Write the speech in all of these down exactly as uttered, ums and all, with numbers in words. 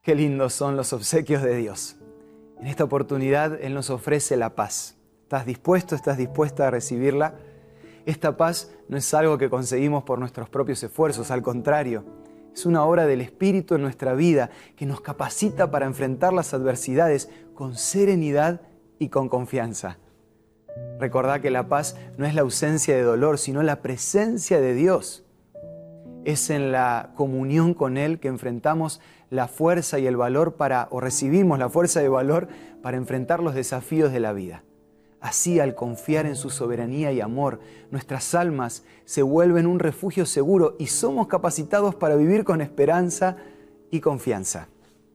Qué lindos son los obsequios de Dios. En esta oportunidad Él nos ofrece la paz. ¿Estás dispuesto, estás dispuesta a recibirla? Esta paz no es algo que conseguimos por nuestros propios esfuerzos, al contrario, es una obra del Espíritu en nuestra vida que nos capacita para enfrentar las adversidades con serenidad y con confianza. Recordá que la paz no es la ausencia de dolor, sino la presencia de Dios. Es en la comunión con Él que enfrentamos la fuerza y el valor para, o recibimos la fuerza y el valor para enfrentar los desafíos de la vida. Así, al confiar en su soberanía y amor, nuestras almas se vuelven un refugio seguro y somos capacitados para vivir con esperanza y confianza.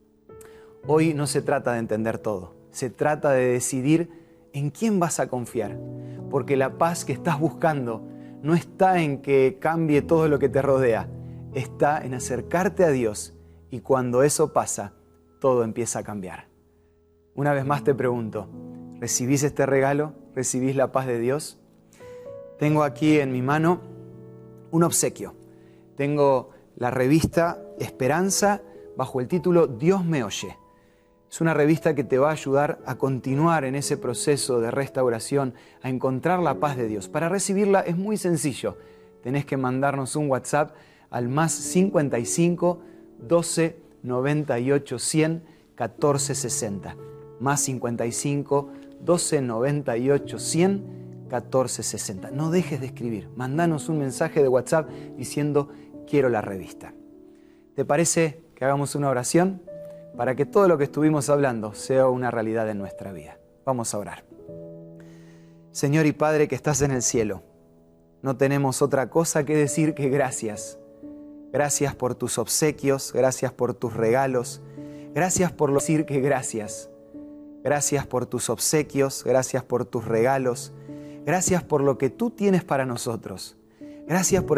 Hoy no se trata de entender todo, se trata de decidir en quién vas a confiar, porque la paz que estás buscando no está en que cambie todo lo que te rodea, está en acercarte a Dios y cuando eso pasa, todo empieza a cambiar. Una vez más te pregunto, ¿recibís este regalo? ¿Recibís la paz de Dios? Tengo aquí en mi mano un obsequio. Tengo la revista Esperanza bajo el título Dios me oye. Es una revista que te va a ayudar a continuar en ese proceso de restauración, a encontrar la paz de Dios. Para recibirla es muy sencillo. Tenés que mandarnos un WhatsApp al más cincuenta y cinco, doce, noventa y ocho, cien, catorce sesenta. Más cincuenta y cinco, doce, noventa y ocho, cien, catorce sesenta. No dejes de escribir. Mandanos un mensaje de WhatsApp diciendo quiero la revista. ¿Te parece que hagamos una oración para que todo lo que estuvimos hablando sea una realidad en nuestra vida? Vamos a orar. Señor y Padre que estás en el cielo, no tenemos otra cosa que decir que gracias. Gracias por tus obsequios, gracias por tus regalos, gracias por decir que gracias. Gracias por tus obsequios, gracias por tus regalos, gracias por lo que tú tienes para nosotros. Gracias por